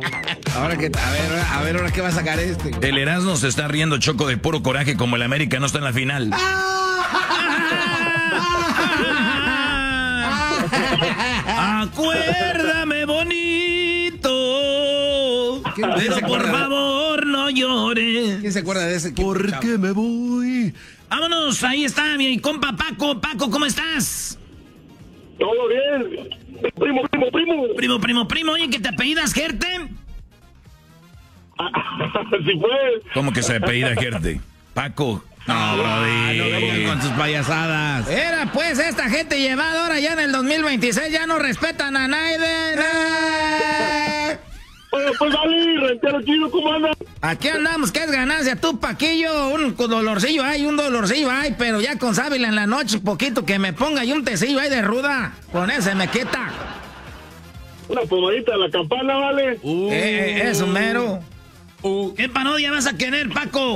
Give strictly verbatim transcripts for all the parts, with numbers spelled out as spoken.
Ahora que, a ver, a ver, ahora qué va a sacar este. El Erasmo se está riendo, Choco, de puro coraje, como el América no está en la final. Acuérdame bonito, pero por favor no llores. ¿Quién se acuerda de ese? Porque me voy. Vámonos, ahí está mi compa Paco. Paco, ¿cómo estás? Todo bien. Primo, primo, primo. Primo, primo, primo. Oye, ¿que te apellidas Gerte? Sí fue. ¿Cómo que se apellida Gerte? Paco. No, brody. No vengan con sus payasadas. Era pues esta gente llevada ahora ya en el dos mil veintiséis, ya no respetan a nadie. Oye, pues dale, ranchero chido, ¿cómo andas? Aquí andamos, que es ganancia, tú Paquillo, un dolorcillo hay, un dolorcillo hay, pero ya con sábila en la noche, poquito que me ponga y un tecillo ahí de ruda, con ese me quita. Una pomadita a la campana, ¿vale? Uh, eh, eso mero. Uh. ¿Qué parodia vas a querer, Paco?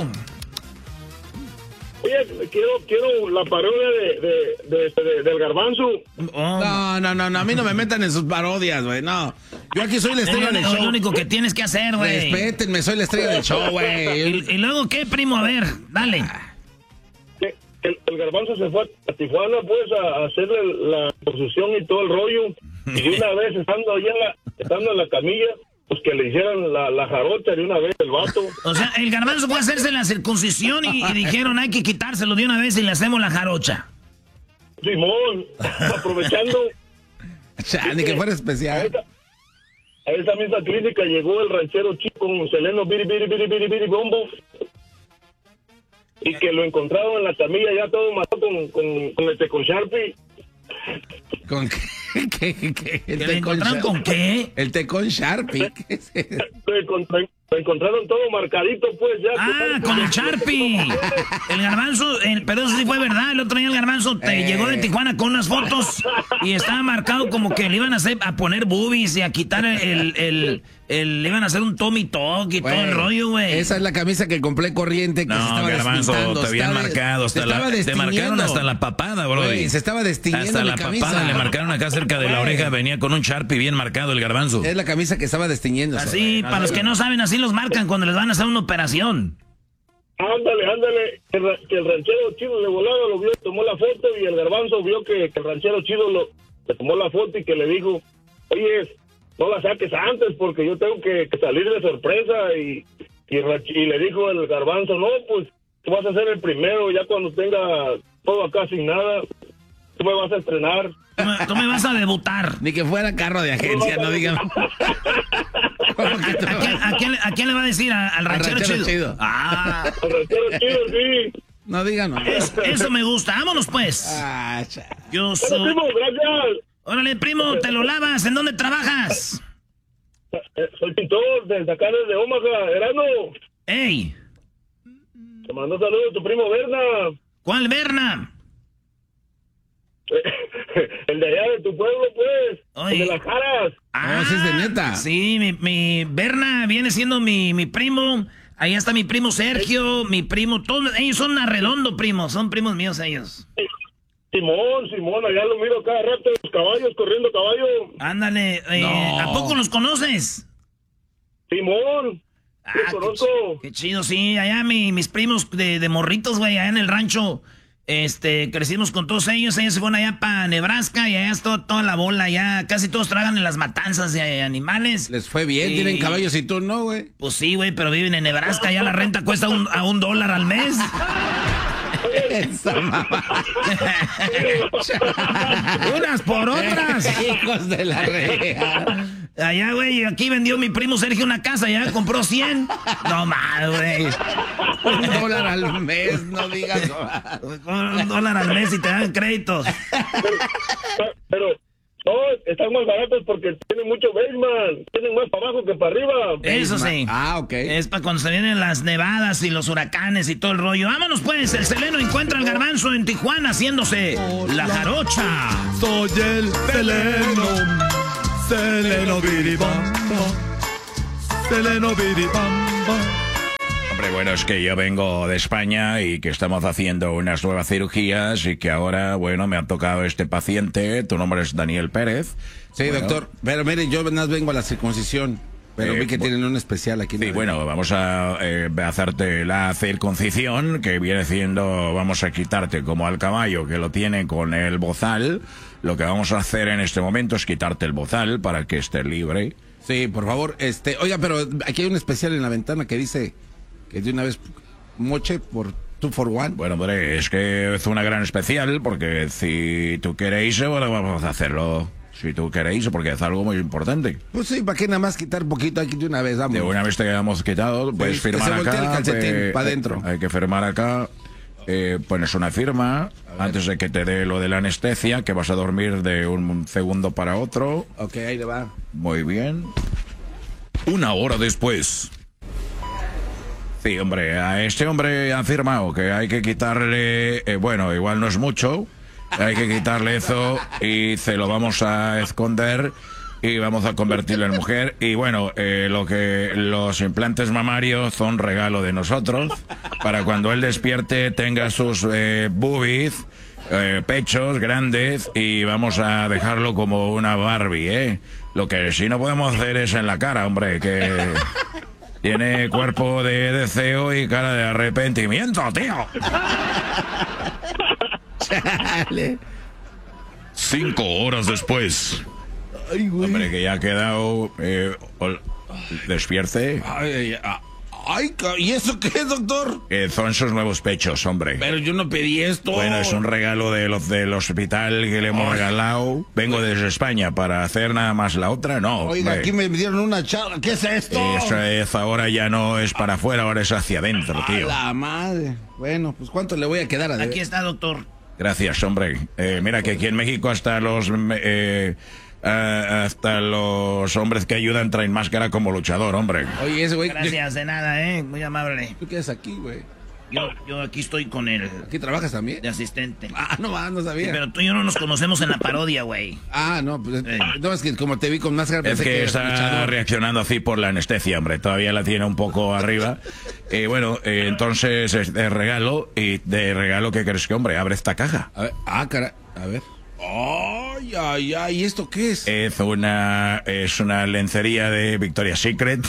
Oye, quiero, quiero la parodia de, de, de, de, del Garbanzo. Oh. No, no, no, no, a mí no me metan en sus parodias, güey, no. Yo aquí soy la estrella del show. Es lo único que tienes que hacer, güey. Respétenme, soy la estrella del show, güey. ¿Y, ¿Y luego qué, primo? A ver, dale. El, el Garbanzo se fue a Tijuana, pues, a, a hacerle la exposición y todo el rollo. Y una vez, estando allá, en la, estando en la camilla, pues que le hicieran la, la jarocha de una vez el vato. O sea, el Garbanzo fue a hacerse la circuncisión y, y dijeron, hay que quitárselo de una vez y le hacemos la jarocha. Simón, aprovechando. Ya, ni que fuera especial. A esa, a esa misma clínica llegó el ranchero chico con Seleno Biri Biri Biri Biri Biri Bombo. Y que lo encontraron en la camilla ya todo matado con, con, con el Tecon Sharpie. ¿Con qué? ¿Qué, qué? ¿El ¿Te encontraron con qué? El Tecon Sharpie. ¿Qué es eso? Lo encontraron todo marcadito, pues ya. Ah, con el Sharpie. El Garbanzo, el, pero eso sí fue verdad. El otro día el Garbanzo te eh. llegó de Tijuana con unas fotos y estaba marcado como que le iban a hacer, a poner boobies y a quitar el, el, el, el le iban a hacer un Tommy Talk y wey, todo el rollo, güey. Esa es la camisa que compré corriente que no, se estaba Garbanzo, despintando. te habían estaba, marcado hasta la, te marcaron hasta la papada, bro. Wey, se estaba destiñendo hasta mi la camisa. papada le marcaron acá cerca de wey. La oreja, venía con un Sharpie bien marcado el Garbanzo. Es la camisa que estaba destiñendo. Así, para los que no saben, así los marcan cuando les van a hacer una operación. Ándale, ándale, que, que el ranchero chido de volada lo vio, tomó la foto y el Garbanzo vio que, que el ranchero chido lo, le tomó la foto y que le dijo, oye, no la saques antes porque yo tengo que, que salir de sorpresa y, y, y le dijo el Garbanzo, no, pues tú vas a ser el primero ya cuando tenga todo acá sin nada, tú me vas a estrenar. Tú me, tú me vas a debutar. Ni que fuera carro de agencia, no digan. ¿A quién, a, quién, ¿A quién le va a decir? ¿Al, al ranchero, ranchero chido? chido? Ah. Al ranchero chido, sí. No digan no. Es, eso me gusta. Vámonos, pues. Ah, yo soy... Primo, gracias. Órale, primo, te lo lavas. ¿En dónde trabajas? Soy pintor desde acá, desde Omaha. Erano. ¡Ey! Te mando saludos a tu primo Berna. ¿Cuál Berna? El de allá de tu pueblo, pues. Oye. El de las Jaras. Ah, ese es de neta. Sí, mi, mi Berna viene siendo mi, mi primo. Ahí está mi primo Sergio, mi primo, todos ellos son arredondo, primos, son primos míos ellos. Simón, Simón, allá lo miro cada rato, los caballos, corriendo caballo. Ándale, eh, no. ¿A poco los conoces? Simón, ah, los conozco. Qué, ch qué chido, sí, allá mi, mis primos de, de morritos, güey, allá en el rancho. Este, crecimos con todos ellos, ellos se fueron allá para Nebraska y allá es todo, toda la bola, ya casi todos trabajan en las matanzas de animales. Les fue bien, y, tienen caballos y tú no, güey. Pues sí, güey, pero viven en Nebraska, ya la renta cuesta un, a un dólar al mes. Esa mamá. Unas por otras. Hijos de la rea. Allá, güey, aquí vendió mi primo Sergio una casa, ya compró cien. No mal, güey. Un dólar al mes, no digas. Un dólar al mes y te dan créditos. Pero, pero no, están más baratos porque tienen mucho basement. Tienen más para abajo que para arriba. Eso sí. Ah, ok. Es para cuando se vienen las nevadas y los huracanes y todo el rollo. Vámonos, pues. El Seleno encuentra al Garbanzo en Tijuana haciéndose oh, la jarocha. Soy el Seleno. Seleno biribamba, Seleno biribamba. Hombre, bueno, es que yo vengo de España y que estamos haciendo unas nuevas cirugías y que ahora, bueno, me ha tocado este paciente. Tu nombre es Daniel Pérez. Sí, bueno. Doctor. Pero miren, yo nada más vengo a la circuncisión. Pero Eh, vi que tienen un especial aquí. Sí, bueno, vamos a eh, hacerte la circuncisión, que viene siendo, vamos a quitarte como al caballo que lo tiene con el bozal. Lo que vamos a hacer en este momento es quitarte el bozal para que estés libre. Sí, por favor. Este, oiga, pero aquí hay un especial en la ventana que dice que de una vez moche por two for one. Bueno, hombre, es que es una gran especial, porque si tú queréis, bueno, vamos a hacerlo. Si tú queréis, porque es algo muy importante. Pues sí, ¿para qué nada más quitar poquito aquí de una vez? Vamos. De una vez te hemos quitado, puedes que firmar se voltee acá. el calcetín pues, pa' dentro. Hay que firmar acá. Eh, pones una firma antes de que te dé lo de la anestesia, que vas a dormir de un segundo para otro. Ok, ahí le va. Muy bien. Una hora después. Sí, hombre, a este hombre ha firmado que hay que quitarle, eh, bueno, igual no es mucho, hay que quitarle eso y se lo vamos a esconder y vamos a convertirlo en mujer. Y bueno, eh, lo que los implantes mamarios son regalo de nosotros, para cuando él despierte tenga sus eh, boobies, eh, pechos grandes, y vamos a dejarlo como una Barbie, ¿eh? Lo que sí no podemos hacer es en la cara, hombre, que tiene cuerpo de deseo y cara de arrepentimiento, tío. Chale. Cinco horas después. Ay, güey. Hombre, que ya ha quedado... Eh, ol- despierte. Ay, ay, ay, ay, ca- ¿y eso qué es, doctor? Eh, son sus nuevos pechos, hombre. Pero yo no pedí esto. Bueno, es un regalo de los del hospital que le hemos regalado. Vengo desde España para hacer nada más la otra, no. Oiga, hombre. aquí me dieron una charla. ¿Qué es esto? Eso es, ahora ya no es para afuera, ahora es hacia adentro, A tío. la madre. Bueno, pues ¿cuánto le voy a quedar a deber? Aquí está, doctor. Gracias, hombre. Eh, mira que aquí en México hasta los eh, eh, hasta los hombres que ayudan traen máscara como luchador, hombre. Oye, ese güey. Gracias, de nada, ¿eh? Muy amable. ¿Tú qué haces aquí, güey? Yo, yo aquí estoy con el ¿Aquí trabajas también? de asistente. Ah, no, ah, no sabía. Sí, pero tú y yo no nos conocemos en la parodia, güey. Ah, no, pues Eh. no, es que como te vi con máscara Es pensé que eras está luchador. reaccionando así por la anestesia, hombre. Todavía la tiene un poco arriba. Eh, bueno, eh, entonces es de regalo. ¿Y de regalo qué crees que, hombre? Abre esta caja. A ver, ah, cara, a ver. Ay, ay, ay, ¿y esto qué es? Es una, es una lencería de Victoria's Secret.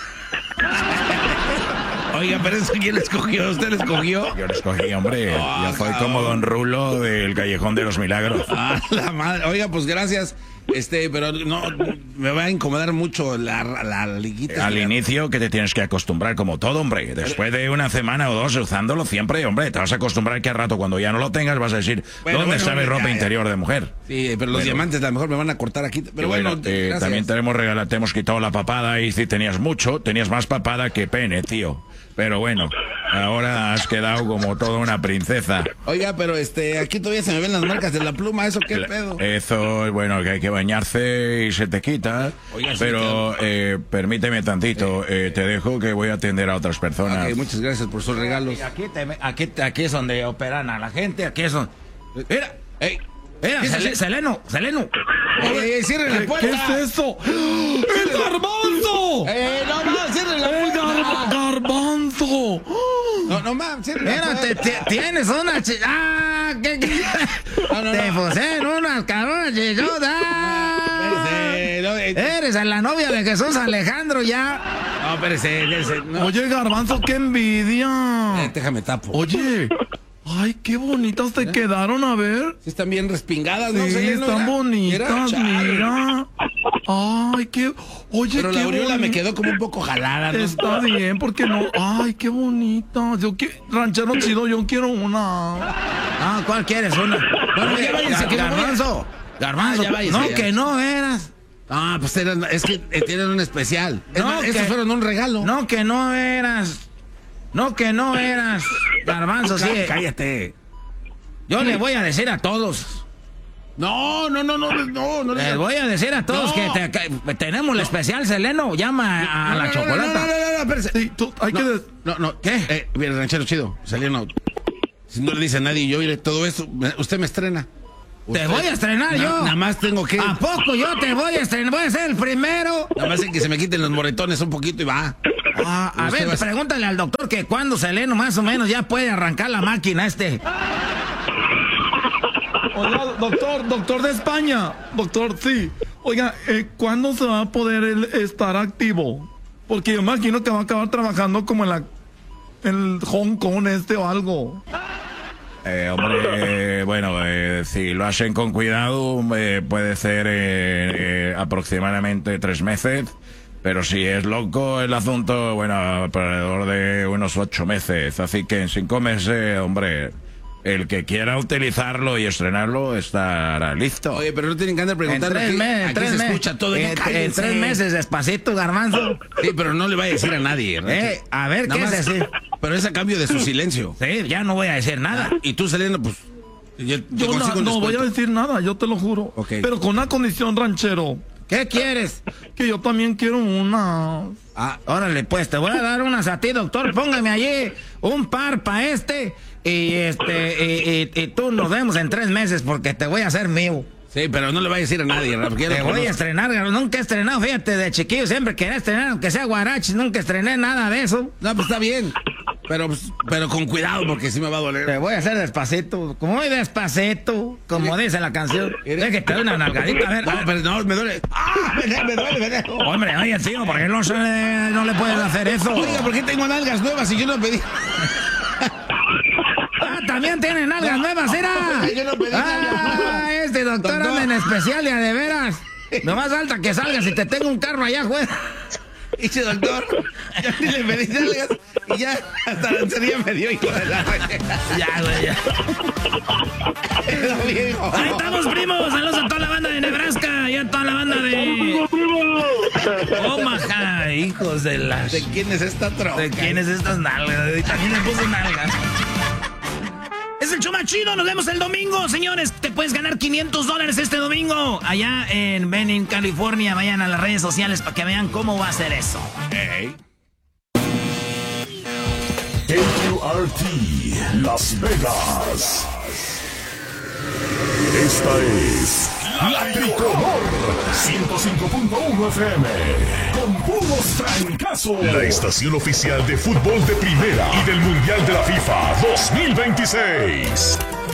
Oiga, pero eso quién le escogió, ¿usted le escogió? Yo lo escogí, hombre. Ah, Yo soy cabrón. como Don Rulo del Callejón de los Milagros. Ah, la madre. Oiga, pues gracias. Este, pero no, me va a incomodar mucho la, la liguita. Al inicio que te tienes que acostumbrar como todo, hombre. Después de una semana o dos usándolo siempre, hombre, te vas a acostumbrar que al rato cuando ya no lo tengas vas a decir, Bueno, ¿dónde bueno, está mi ya, ropa ya. interior de mujer? Sí, pero los Bueno. diamantes a lo mejor me van a cortar aquí. Pero Y bueno, eh, gracias. también tenemos regalado, te hemos quitado la papada y si tenías mucho, tenías más papada que pene, tío. Pero bueno, ahora has quedado como toda una princesa. Oiga, pero este, aquí todavía se me ven las marcas de la pluma, ¿eso qué pedo? Eso es bueno, que hay que bañarse y se te quita. Oiga, sí, pero eh, permíteme tantito, eh, te dejo que voy a atender a otras personas. Ok, muchas gracias por sus regalos. Aquí, te, aquí, aquí es donde operan a la gente, aquí es donde... Mira, Ey, mira, ¿qué es Sele- eso? Seleno, Seleno. ey, ey, cierren la ¿Qué puerta. es eso? ¡El garbanzo! Eh, no más, cierren la ¡El puerta. gar- garbanzo! No, no más, cierren la Mira, te, puerta. te- tienes una chi... ¡Ah! ¿Qué, qué? No, no, Te no. puse en unas cabronas chichotas. Espérese, no, eh, Eres la novia de Jesús Alejandro ya. no, espérese, espérese, no. Oye, garbanzo, qué envidia. Eh, déjame tapo. Oye, ay, qué bonitas te quedaron, a ver. Sí, están bien respingadas, ¿no? Sí, Seleno? están Mira, bonitas, chale. mira. Ay, qué. Oye, Pero qué la aureola me bonita. quedó como un poco jalada, ¿no? Está bien, porque no. Ay, qué bonita. Yo quiero. Ranchero chido, yo quiero una. Ah, ¿cuál quieres? Una. Bueno, ya váyanse, que me voy a- Garbanzo. Garbanzo. Ah, ya váyanse, no, ya. que no eras. Ah, pues eran, es que eh, tienen un especial. Es No, más, que- estos fueron un regalo. No, que no eras. No, que no eras. Garbanzo, sí. Cá- Cállate. Yo le voy a decir a todos. No, no, no, no, no, no. Les voy a decir a todos No. que, te- que tenemos el especial Seleno. Llama a No, la no, chocolata. No, no, no, no, no, espérese. Sí, tú, hay No, que. des- no, no. ¿Qué? Eh, mira, ranchero chido, Seleno. Si no le dice a nadie, yo iré todo eso. me- Usted me estrena. Te Usted- voy a estrenar Na- yo. Nada más tengo que. ¿A poco yo te voy a estrenar? Voy a ser el primero. Nada más es que se me quiten los moretones un poquito y va. Ah, a Usted ver, va a- pregúntale al doctor que cuando Seleno más o menos ya puede arrancar la máquina este. Oiga, doctor, doctor de España. Doctor, sí. Oiga, eh, ¿cuándo se va a poder él estar activo? Porque yo imagino que va a acabar trabajando como en la en Hong Kong este o algo. Eh, hombre, eh, bueno, eh, si lo hacen con cuidado, eh, puede ser eh, eh, aproximadamente tres meses. Pero si es loco el asunto, bueno, alrededor de unos ocho meses. Así que en cinco meses, hombre, el que quiera utilizarlo y estrenarlo estará listo. Oye, pero no tienen que andar preguntando. En tres aquí, meses, aquí tres se meses. escucha todo. En, en tres meses, despacito, Garbanzo. Sí, pero no le vaya a decir a nadie. Eh, a ver, Nada ¿qué más, es decir? Pero es a cambio de su silencio. Sí, ya no voy a decir nada. Y tú saliendo, pues... Yo, Yo na- consigo un no voy a descuento. decir nada, yo te lo juro. Ok. Pero con una condición, ranchero. ¿Qué quieres? Que yo también quiero una... Ah, Órale, pues, te voy a dar unas a ti, doctor. Póngame allí un par para este. Y este, y, y, y tú nos vemos en tres meses porque te voy a hacer mío. sí, pero no le vaya a decir a nadie. ¿verdad? Porque ya Te lo voy a conozco. estrenar, nunca he estrenado, fíjate, de chiquillo siempre quería estrenar, aunque sea guaraches, nunca estrené nada de eso. No, pues está bien. Pero, pues, pero con cuidado porque sí me va a doler. Te voy a hacer despacito, como muy despacito, como dice la canción. Es que te doy una nalgadita, a ver. No, pero no, me duele. ¡Ah! Me duele, me duele, me duele. Hombre, oye, tío, ¿por qué no, se le, no le puedes hacer eso? Oiga, ¿por qué tengo nalgas nuevas y yo no pedí? Ah, también tiene nalgas nuevas, ¿era? Yo no pedí Ah, nalgas. este doctor Doctor. anda en especial y a de veras. No más falta que salgas y te tengo un carro allá, güey. Dice doctor, ya ni le pedí nalgas y ya hasta la sería me dio, hijo de la... Ya, güey, ya. Quedó bien, hijo. Ahí estamos, primos. Saludos a toda la banda de Nebraska y a toda la banda de Omaha. Hijos de las... ¿De quién es esta troca? ¿De quién es estas nalgas? Y también le puso nalgas. Es el show más chido. Nos vemos el domingo, señores. Te puedes ganar quinientos dólares este domingo. Allá en Benin, California. Vayan a las redes sociales para que vean cómo va a ser eso. Hey. K Q R T Las Vegas. Esta es La Tricolor ciento cinco punto uno F M con puros trancazos. La estación oficial de fútbol de primera y del Mundial de la FIFA dos mil veintiséis.